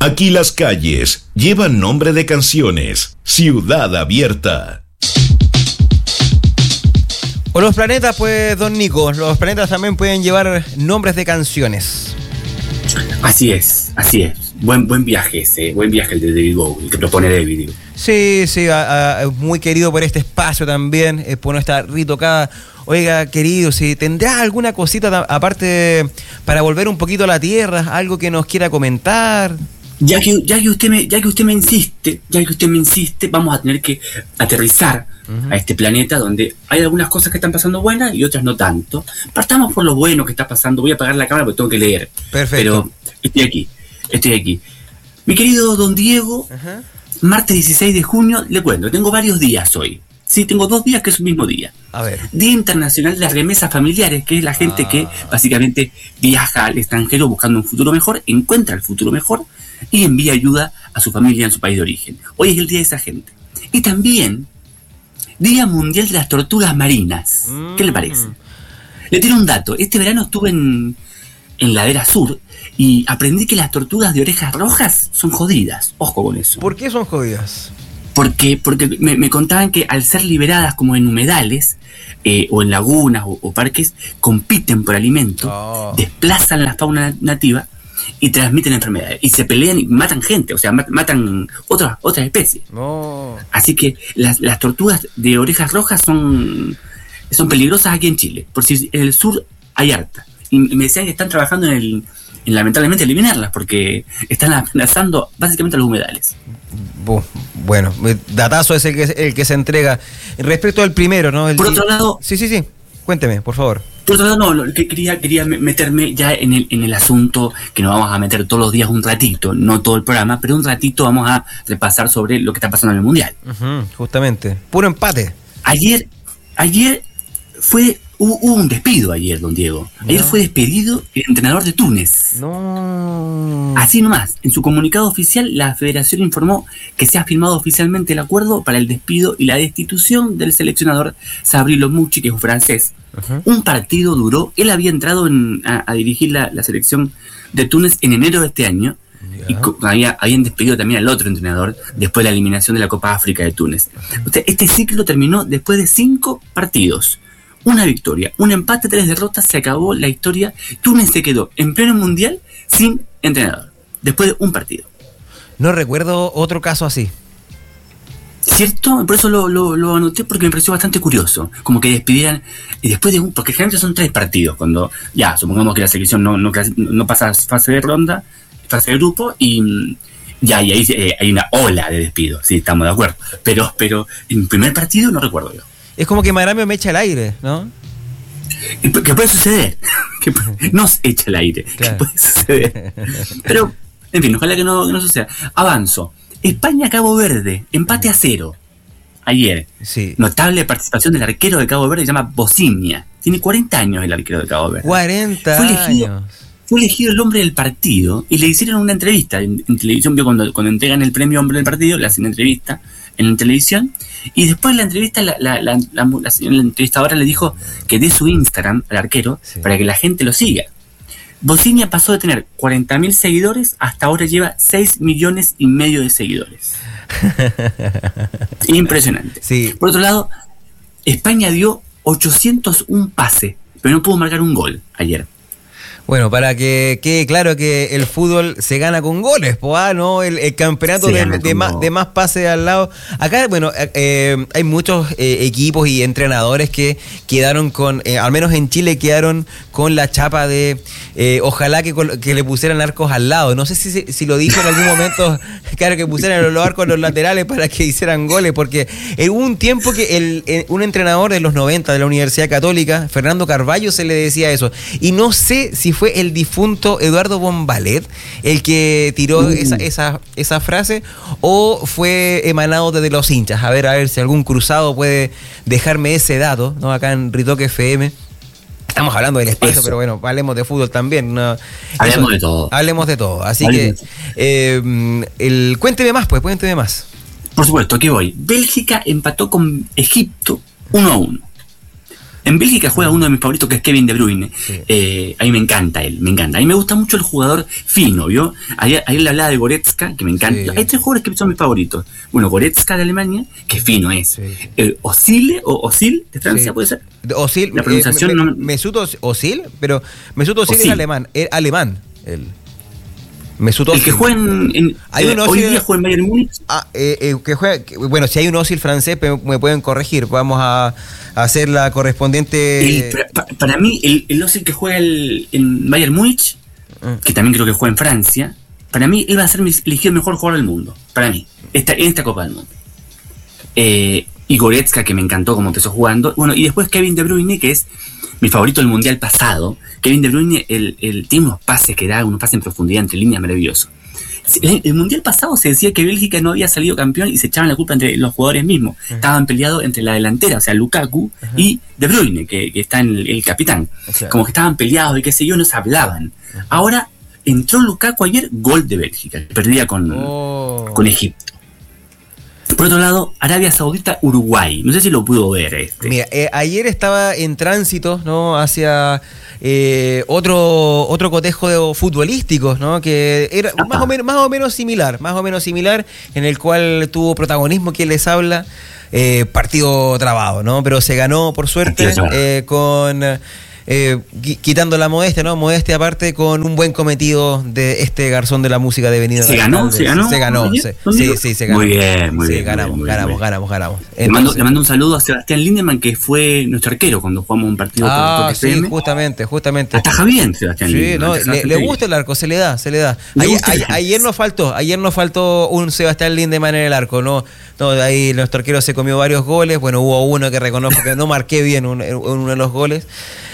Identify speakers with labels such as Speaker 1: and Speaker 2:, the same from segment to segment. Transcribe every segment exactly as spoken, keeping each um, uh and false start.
Speaker 1: Aquí las calles llevan nombre de canciones. Ciudad Abierta.
Speaker 2: O los planetas, pues, don Nico, los planetas también pueden llevar nombres de canciones.
Speaker 3: Así es, así es. Buen buen viaje ese, buen viaje el de David Bowie, el que propone David.
Speaker 2: Sí, sí, a, a, muy querido por este espacio también, eh, por nuestra ritocada. Oiga, querido, si tendrá alguna cosita ta- aparte para volver un poquito a la Tierra, algo que nos quiera comentar.
Speaker 3: Ya que, ya que usted me, ya que usted me insiste, ya que usted me insiste, vamos a tener que aterrizar uh-huh. a este planeta donde hay algunas cosas que están pasando buenas y otras no tanto. Partamos por lo bueno que está pasando. Voy a apagar la cámara porque tengo que leer.
Speaker 2: Perfecto.
Speaker 3: Pero estoy aquí, estoy aquí. Mi querido don Diego, uh-huh. martes dieciséis de junio, le cuento, tengo varios días hoy. Sí, tengo dos días que es un mismo día.
Speaker 2: A ver.
Speaker 3: Día Internacional de las Remesas Familiares, que es la gente ah. que básicamente viaja al extranjero buscando un futuro mejor, encuentra el futuro mejor y envía ayuda a su familia en su país de origen. Hoy es el día de esa gente. Y también Día Mundial de las Tortugas Marinas. Mm. ¿Qué le parece? Le tiro un dato. Este verano estuve en, en Ladera Sur y aprendí que las tortugas de orejas rojas son jodidas. Ojo con eso.
Speaker 2: ¿Por qué son jodidas?
Speaker 3: Porque, porque me, me contaban que al ser liberadas como en humedales eh, o en lagunas o, o parques, compiten por alimento, oh. desplazan la fauna nativa y transmiten enfermedades. Y se pelean y matan gente, o sea, mat, matan otras otras especies. Oh. Así que las, las tortugas de orejas rojas son, son peligrosas aquí en Chile. Por si en el sur hay harta. Y me decían que están trabajando en, el, en lamentablemente eliminarlas porque están amenazando básicamente a los humedales.
Speaker 2: Bueno, datazo es el que, el que se entrega. Respecto al primero, ¿no? El
Speaker 3: por otro lado...
Speaker 2: Sí, sí, sí. Cuénteme, por favor.
Speaker 3: Por otro lado, no, no que quería, quería meterme ya en el, en el asunto que nos vamos a meter todos los días un ratito, no todo el programa, pero un ratito vamos a repasar sobre lo que está pasando en el Mundial.
Speaker 2: Uh-huh, justamente. Puro empate.
Speaker 3: Ayer, ayer fue... Hubo, hubo un despido ayer, don Diego. Ayer no. fue despedido el entrenador de Túnez.
Speaker 2: No.
Speaker 3: Así nomás, en su comunicado oficial, la federación informó que se ha firmado oficialmente el acuerdo para el despido y la destitución del seleccionador Sabri Lomouchi, que es un francés. Uh-huh. Un partido duró, él había entrado en, a, a dirigir la, la selección de Túnez en enero de este año. Yeah. Y co- había, habían despedido también al otro entrenador después de la eliminación de la Copa África de Túnez. O sea, este ciclo terminó después de cinco partidos. Una victoria, un empate, tres derrotas, se acabó la historia. Túnez se quedó en pleno mundial sin entrenador, después de un partido.
Speaker 2: No recuerdo otro caso así.
Speaker 3: ¿Cierto? Por eso lo, lo, lo anoté porque me pareció bastante curioso. Como que despidieran, y después de un, porque generalmente son tres partidos, cuando ya, supongamos que la selección no, no, no pasa fase de ronda, fase de grupo, y ya, y ahí eh, hay una ola de despidos, sí, estamos de acuerdo. Pero, pero en primer partido no recuerdo yo.
Speaker 2: Es como que Maramio me echa el aire, ¿no?
Speaker 3: Que puede suceder. Que puede, no se echa el aire. Claro. Que puede suceder. Pero, en fin, ojalá que no, que no suceda. Avanzo. España-Cabo Verde. Empate a cero. Ayer.
Speaker 2: Sí.
Speaker 3: Notable participación del arquero de Cabo Verde, se llama Bocinia. Tiene cuarenta años el arquero de Cabo Verde.
Speaker 2: cuarenta
Speaker 3: fue elegido,
Speaker 2: años.
Speaker 3: Fue elegido el hombre del partido y le hicieron una entrevista. En, en televisión, vio cuando, cuando entregan el premio hombre del partido, le hacen una entrevista en la televisión. Y después de la entrevista, la, la, la, la, la, la entrevistadora le dijo que dé su Instagram al arquero sí. para que la gente lo siga. Bocinia pasó de tener cuarenta mil seguidores, hasta ahora lleva seis millones y medio de seguidores. Impresionante.
Speaker 2: Sí.
Speaker 3: Por otro lado, España dio ochocientos uno pases, pero no pudo marcar un gol ayer.
Speaker 2: Bueno, para que quede claro que el fútbol se gana con goles, po, ¿ah? ¿No? El, el campeonato de, de, más, de más pases al lado. Acá, bueno, eh, hay muchos eh, equipos y entrenadores que quedaron con, eh, al menos en Chile, quedaron con la chapa de eh, ojalá que, que le pusieran arcos al lado. No sé si, si lo dijo en algún momento, claro, que pusieran los arcos en los laterales para que hicieran goles, porque hubo un tiempo que el, el, un entrenador de los noventa de la Universidad Católica, Fernando Carballo, se le decía eso. Y no sé si fue el difunto Eduardo Bombalet el que tiró uh. esa, esa, esa frase o fue emanado desde los hinchas. A ver, a ver si algún cruzado puede dejarme ese dato, ¿no? Acá en Ritoque F M. Estamos hablando del espacio, eso. Pero bueno, hablemos de fútbol también, ¿no?
Speaker 3: Hablemos Eso, de todo.
Speaker 2: Hablemos de todo. Así hablemos. que, eh, el, cuénteme más, pues, cuénteme más.
Speaker 3: Por supuesto, aquí voy. Bélgica empató con Egipto uno a uno. En Bélgica juega uno de mis favoritos, que es Kevin De Bruyne. Sí. Eh, a mí me encanta él, me encanta. A mí me gusta mucho el jugador fino, ¿vio? Ayer, ayer le hablaba de Goretzka, que me encanta. Sí. Hay tres jugadores que son mis favoritos. Bueno, Goretzka de Alemania, que fino es. Sí. El Özil, o Özil de Francia, sí. ¿Puede ser?
Speaker 2: Özil,
Speaker 3: la pronunciación
Speaker 2: eh, me,
Speaker 3: no...
Speaker 2: Mesut Özil, pero Mesut Özil es alemán, es alemán. El... Mesut Özil.
Speaker 3: El que juega en, en
Speaker 2: hay un
Speaker 3: hoy día juega en Bayern Múnich.
Speaker 2: Ah, eh, eh, que juega, que, bueno, si hay un Özil francés me pueden corregir. Vamos a, a hacer la correspondiente.
Speaker 3: El, para, para mí el, el Özil que juega el, en Bayern Múnich, mm. que también creo que juega en Francia, para mí él va a ser elegido el mejor jugador del mundo. Para mí, esta, en esta Copa del Mundo. Eh, y Goretzka, que me encantó como empezó jugando. Bueno, y después Kevin De Bruyne, que es mi favorito del Mundial pasado. Kevin De Bruyne, el, el, tiene unos pases que da, unos pases en profundidad entre líneas maravillosos. El, el Mundial pasado se decía que Bélgica no había salido campeón y se echaban la culpa entre los jugadores mismos. Uh-huh. Estaban peleados entre la delantera, o sea, Lukaku uh-huh. y De Bruyne, que, que está en el, el capitán. Okay. Como que estaban peleados y qué sé yo, no se hablaban. Uh-huh. Ahora entró Lukaku ayer, gol de Bélgica, perdía con, oh. con Egipto. Por otro lado, Arabia Saudita, Uruguay. No sé si lo pudo ver este.
Speaker 2: Mira, eh, ayer estaba en tránsito, ¿no? Hacia eh, otro otro cotejo de futbolístico, ¿no? Que era ah, más o menos más o menos similar, más o menos similar, en el cual tuvo protagonismo quien les habla, eh, partido trabado, ¿no? Pero se ganó por suerte eh, con Eh, quitando la modestia, ¿no? Modestia aparte, con un buen cometido de este garzón de la música de Benito.
Speaker 3: ¿Se ganó? ¿Se ganó?
Speaker 2: Se ganó, se, sí, sí, se ganó.
Speaker 3: Muy bien, muy
Speaker 2: sí,
Speaker 3: bien.
Speaker 2: Ganamos,
Speaker 3: muy bien,
Speaker 2: ganamos,
Speaker 3: muy
Speaker 2: ganamos, ganamos.
Speaker 3: Entonces, le, mando, le mando un saludo a Sebastián Lindemann, que fue nuestro arquero cuando jugamos un partido
Speaker 2: ah,
Speaker 3: con
Speaker 2: sí,
Speaker 3: F M.
Speaker 2: justamente, justamente.
Speaker 3: Ataja bien, Sebastián
Speaker 2: sí,
Speaker 3: Lindemann.
Speaker 2: No, le, le gusta el arco, se le da, se le da. Ayer, ayer, ayer nos faltó, ayer nos faltó un Sebastián Lindemann en el arco, ¿no? No, ahí nuestro arquero se comió varios goles. Bueno, hubo uno que reconozco que no marqué bien un, uno de los goles,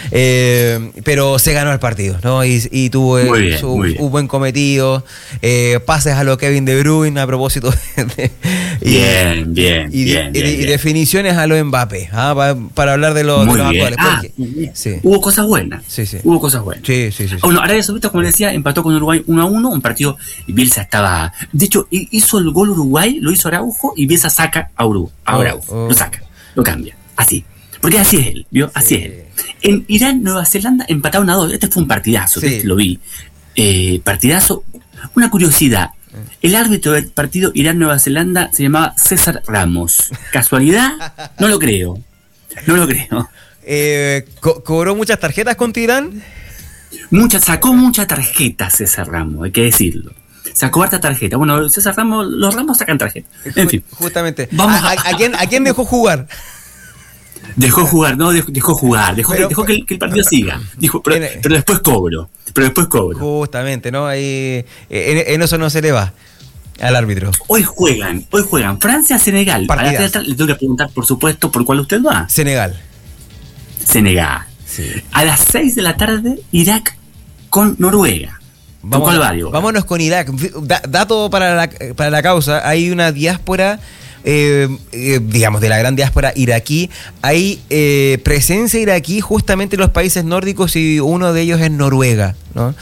Speaker 2: eh, pero se ganó el partido, ¿no? Y, y tuvo
Speaker 3: muy bien,
Speaker 2: su,
Speaker 3: muy bien.
Speaker 2: un buen cometido, eh, pases a lo Kevin De Bruyne a propósito de, y,
Speaker 3: bien, bien,
Speaker 2: y,
Speaker 3: bien,
Speaker 2: y,
Speaker 3: bien,
Speaker 2: y
Speaker 3: bien.
Speaker 2: definiciones a lo Mbappé, ¿ah? para, para hablar de, lo, de los actuales.
Speaker 3: Ah, sí. Hubo cosas buenas.
Speaker 2: Sí, sí.
Speaker 3: Hubo cosas buenas.
Speaker 2: Sí, sí, sí, sí.
Speaker 3: Bueno, Arabia Saudita, como les decía, empató con Uruguay uno a uno, un partido, y Bielsa estaba... De hecho, hizo el gol Uruguay, lo hizo Araujo, y Bielsa saca a Uruguay. Ahora oh, oh. lo saca, lo cambia, así. Porque así es él, ¿vio? Así sí. es él. En Irán, Nueva Zelanda, empataron a dos. Este fue un partidazo, sí. este lo vi. Eh, partidazo. Una curiosidad. El árbitro del partido Irán-Nueva Zelanda se llamaba César Ramos. ¿Casualidad? No lo creo. No lo creo.
Speaker 2: Eh, co- ¿Cobró muchas tarjetas contra Irán?
Speaker 3: Muchas, sacó muchas tarjetas César Ramos, hay que decirlo. Sacó harta tarjeta. Bueno, César Ramos, los Ramos sacan tarjeta. En fin.
Speaker 2: Justamente.
Speaker 3: Vamos
Speaker 2: ¿A, a, a, quién, ¿A quién dejó jugar?
Speaker 3: Dejó jugar, no, dejó, dejó jugar, dejó, pero, dejó que, el, que el partido siga. Dijo, pero, pero después cobro. Pero después cobro.
Speaker 2: Justamente, ¿no? Ahí, en, en eso no se le va al árbitro.
Speaker 3: Hoy juegan, hoy juegan Francia-Senegal. Para la teatral, le tengo que preguntar, por supuesto, por cuál usted va.
Speaker 2: Senegal.
Speaker 3: Senegal. Sí. A las seis de la tarde, Irak con Noruega.
Speaker 2: Vamos, ¿cuál va, Diego? Vámonos con Irak. Da, dato para la, para la causa. Hay una diáspora, eh, eh, digamos, de la gran diáspora iraquí. Hay eh, presencia iraquí justamente en los países nórdicos y uno de ellos es Noruega, ¿no?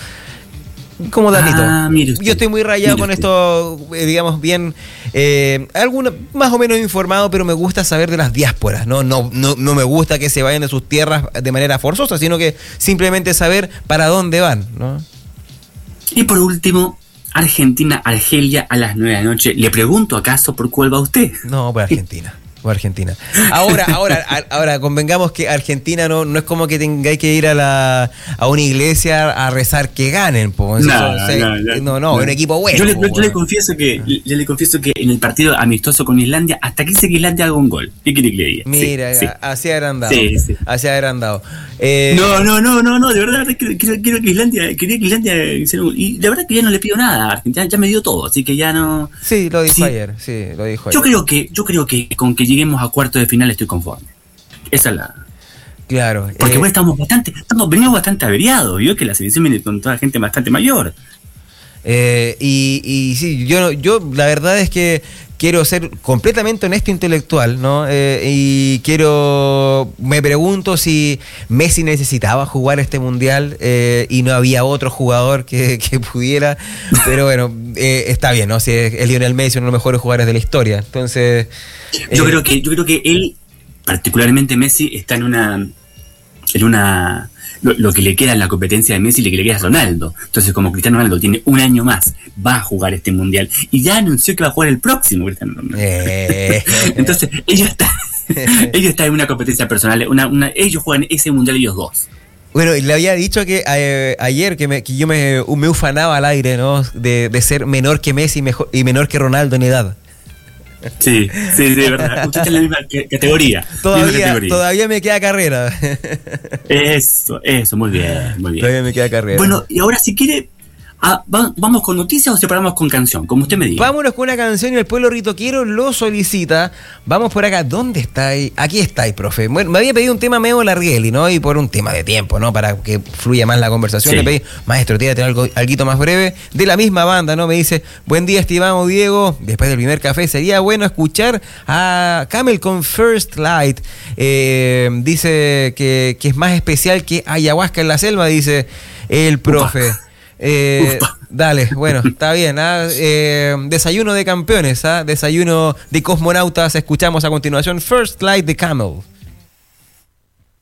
Speaker 2: Como datito. Ah, yo estoy muy rayado con esto, eh, digamos, bien, eh, alguna, más o menos informado, pero me gusta saber de las diásporas, ¿no? No, no, no me gusta que se vayan de sus tierras de manera forzosa, sino que simplemente saber para dónde van, ¿no?
Speaker 3: Y por último, Argentina-Argelia a las nueve de la noche. ¿Le pregunto acaso por cuál va usted?
Speaker 2: No, por Argentina. Por Argentina. Ahora, ahora, ahora convengamos que Argentina no, no es como que tengáis que ir a la a una iglesia a rezar que ganen, po.
Speaker 3: No, no, no, no,
Speaker 2: no, no, un equipo bueno.
Speaker 3: Yo le, yo le confieso que yo le confieso que en el partido amistoso con Islandia, hasta quise que Islandia haga un gol. ¿Qué quiere que le diga?
Speaker 2: Mira,
Speaker 3: sí,
Speaker 2: así agrandado.
Speaker 3: Sí, sí.
Speaker 2: Así agrandado. Eh,
Speaker 3: no, no, no, no, no, de verdad quiero, quiero, quiero que Islandia, quería que Islandia hiciera un gol. Y de verdad que ya no le pido nada a Argentina, ya me dio todo, así que ya no.
Speaker 2: Sí, lo dijo sí. ayer, sí, lo dijo ayer.
Speaker 3: Yo creo que, yo creo que con que lleguemos a cuartos de final estoy conforme. Esa es la.
Speaker 2: Claro.
Speaker 3: Porque
Speaker 2: eh,
Speaker 3: bueno, estamos bastante, estamos, venimos bastante averiados, vio que la selección viene con toda gente bastante mayor.
Speaker 2: Eh, y, y sí, yo, yo la verdad es que quiero ser completamente honesto intelectual, ¿no? Eh, y quiero, me pregunto si Messi necesitaba jugar este mundial eh, y no había otro jugador que, que pudiera, pero bueno, eh, está bien, ¿no? Si es, es Lionel Messi, uno de los mejores jugadores de la historia, entonces...
Speaker 3: Yo
Speaker 2: eh,
Speaker 3: creo que, yo creo que él, particularmente Messi, está en una en una... Lo, lo que le queda en la competencia de Messi y lo que le queda a Ronaldo. Entonces, como Cristiano Ronaldo tiene un año más, va a jugar este mundial y ya anunció que va a jugar el próximo Cristiano Ronaldo. Eh. Entonces, ellos están, ellos están en una competencia personal, una, una, ellos juegan ese mundial ellos dos.
Speaker 2: Bueno, y le había dicho que eh, ayer que, me, que yo me, me ufanaba al aire, ¿no? De, de ser menor que Messi mejor, y menor que Ronaldo en edad.
Speaker 3: Sí, sí, de verdad. Usted está en la misma categoría.
Speaker 2: Todavía,
Speaker 3: misma categoría.
Speaker 2: todavía me queda carrera.
Speaker 3: Eso, eso, muy bien, muy bien.
Speaker 2: Todavía me queda carrera.
Speaker 3: Bueno, y ahora si quiere, ah, va, ¿vamos con noticias o separamos con canción? Como usted me diga.
Speaker 2: Vámonos con una canción y el pueblo ritoquero lo solicita. Vamos por acá. ¿Dónde estáis? Aquí estáis, profe. Bueno, me había pedido un tema medio Larrieli, ¿no? Y por un tema de tiempo, ¿no? Para que fluya más la conversación. Sí. Le pedí, maestro, tírate algo, algo más breve. De la misma banda, ¿no? Me dice, buen día, estimado Diego. Después del primer café, sería bueno escuchar a Camel con First Light. Eh, dice que, que es más especial que ayahuasca en la selva, dice el profe. Upa. Eh, dale, bueno, está bien. ¿ah? Eh, desayuno de campeones, ¿ah? Desayuno de cosmonautas. Escuchamos a continuación First Light de Camel.